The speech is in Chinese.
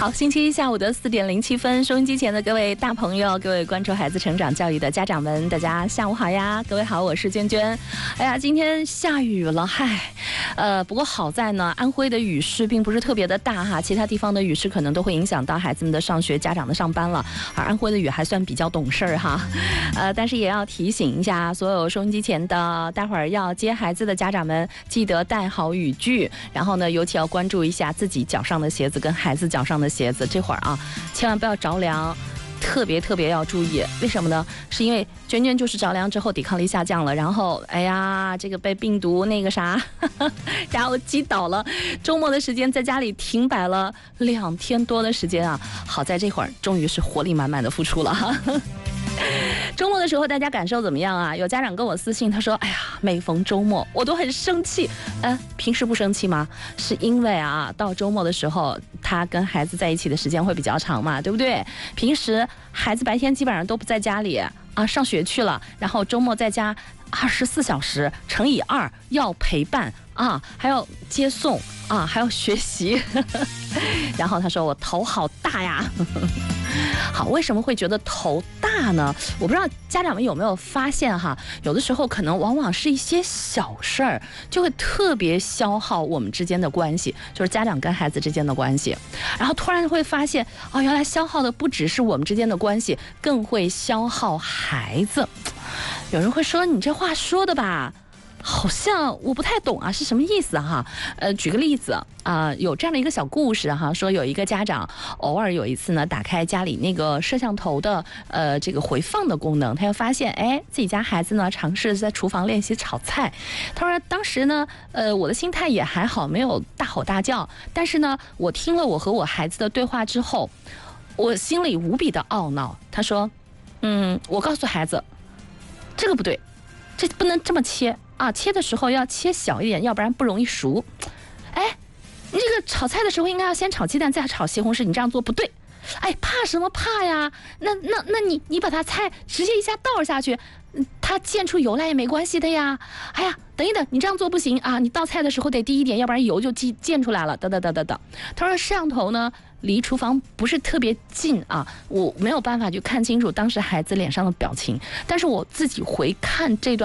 好，星期一下午的4点07分，收音机前的各位大朋友，各位关注孩子成长教育的家长们，大家下午好呀！各位好，我是娟娟。哎呀，今天下雨了，嗨，不过好在呢，安徽的雨势并不是特别的大哈，其他地方的雨势可能都会影响到孩子们的上学、家长的上班了，而安徽的雨还算比较懂事儿哈。但是也要提醒一下所有收音机前的，待会儿要接孩子的家长们，记得带好雨具，然后呢，尤其要关注一下自己脚上的鞋子跟孩子脚上的鞋子，这会儿啊，千万不要着凉。特别要注意，为什么呢？是因为娟娟就是着凉之后抵抗力下降了，然后哎呀，这个被病毒那个啥，然后击倒了。周末的时间在家里停摆了2天多的时间啊，好在这会儿终于是活力满满的复出了哈。周末的时候大家感受怎么样啊？有家长跟我私信，他说：“哎呀，每逢周末我都很生气。平时不生气吗？是因为啊，到周末的时候他跟孩子在一起的时间会比较长嘛，对不对？平时孩子白天基本上都不在家里啊，上学去了，然后周末在家24小时乘以2，要陪伴啊，还要接送啊，还要学习。然后他说我头好大呀。”好，为什么会觉得头大呢？我不知道家长们有没有发现哈，有的时候可能往往是一些小事儿，就会特别消耗我们之间的关系，就是家长跟孩子之间的关系。然后突然会发现，哦，原来消耗的不只是我们之间的关系，更会消耗孩子。有人会说，你这话说的吧，好像我不太懂啊，是什么意思哈？举个例子啊，有这样的一个小故事哈，说有一个家长偶尔有一次呢，打开家里那个摄像头的这个回放的功能，他就发现自己家孩子呢尝试在厨房练习炒菜。他说当时呢，我的心态也还好，没有大吼大叫，但是呢，我听了我和我孩子的对话之后，我心里无比的懊恼。他说，我告诉孩子，这个不对，这不能这么切啊，切的时候要切小一点，要不然不容易熟。你这个炒菜的时候应该要先炒鸡蛋再炒西红柿，你这样做不对。怕什么怕呀？那你把它菜直接一下倒下去，它溅出油来也没关系的呀。哎呀，等一等，你这样做不行啊！你倒菜的时候得低一点，要不然油就溅出来了。等。他说摄像头呢离厨房不是特别近啊，我没有办法去看清楚当时孩子脸上的表情，但是我自己回看这段